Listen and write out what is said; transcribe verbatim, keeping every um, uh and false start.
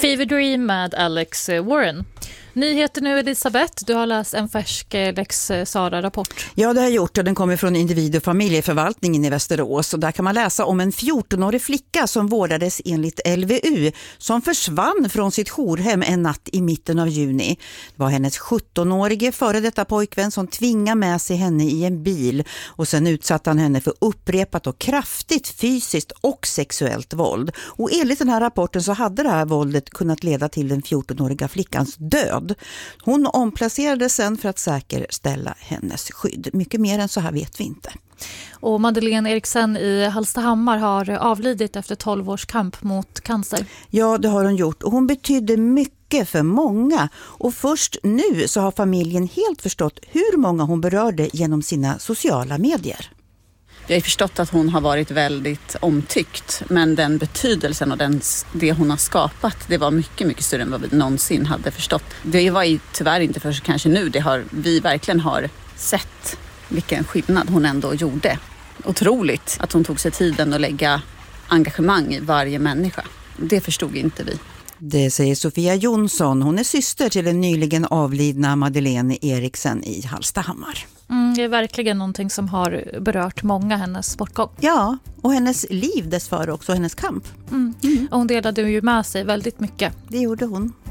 Fever Dream med Alex Warren. Nyheter nu, Elisabeth. Du har läst en färsk Lex Sarah-rapport. Ja, det har jag gjort, och den kommer från individ- och familjeförvaltningen i Västerås. Och där kan man läsa om en fjortonårig flicka som vårdades enligt L V U som försvann från sitt jourhem en natt i mitten av juni. Det var hennes sjuttonårige före detta pojkvän som tvingade med sig henne i en bil, och sen utsatte han henne för upprepat och kraftigt fysiskt och sexuellt våld. Och enligt den här rapporten så hade det här våldet kunnat leda till den fjortonåriga flickans död. Hon omplacerades sen för att säkerställa hennes skydd. Mycket mer än så här vet vi inte. Och Madeleine Eriksen i Hallstahammar har avlidit efter tolv års kamp mot cancer. Ja, det har hon gjort, och hon betydde mycket för många. Och först nu så har familjen helt förstått hur många hon berörde genom sina sociala medier. Vi har förstått att hon har varit väldigt omtyckt, men den betydelsen och den, det hon har skapat, det var mycket, mycket större än vad vi någonsin hade förstått. Det var ju tyvärr inte förrän kanske nu det har, vi verkligen har sett vilken skillnad hon ändå gjorde. Otroligt att hon tog sig tiden att lägga engagemang i varje människa. Det förstod inte vi. Det säger Sofia Jonsson. Hon är syster till den nyligen avlidna Madeleine Eriksen i Hallstahammar. Mm, det är verkligen någonting som har berört många, hennes sportgång. Ja, och hennes liv dessför också, hennes kamp. Mm. Mm. Och hon delade ju med sig väldigt mycket. Det gjorde hon.